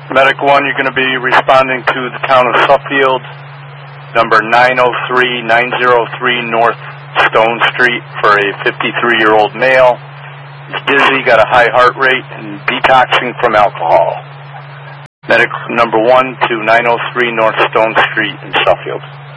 Medic 1, you're going to be responding to the town of Suffield, number 903 North Stone Street for a 53-year-old male. He's dizzy, got a high heart rate, and detoxing from alcohol. Medic number 1 to 903 North Stone Street in Suffield.